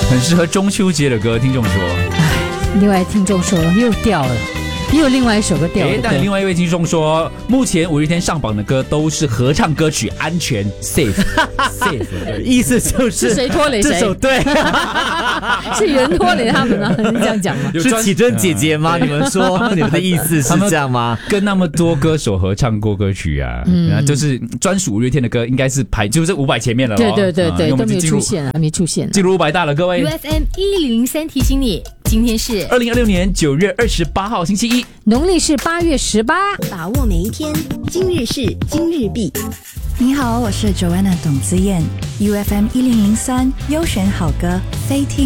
很适合中秋节的歌。听众说， 另外听众说又掉了，也有另外一首歌掉了。 但另外一位听众说，目前五月天上榜的歌都是合唱歌曲，安全 safe。 意思就是谁拖累谁？ 这首对， 是原拖累他们吗？是这样讲吗？ 是启真姐姐吗？你们说你们的意思是这样吗？ 跟那么多歌手合唱过歌曲啊，就是专属五月天的歌，应该是排就是500前面了。 对，都没有出现，还没出现， 进入500大了，各位。 UFM 1003提醒你，今天是 2026年9月28号星期一， 农历是8月18， 把握每一天，今日事今日毕。 你好，我是 Joanna 董子燕 ，UFM 1003优选好歌，非听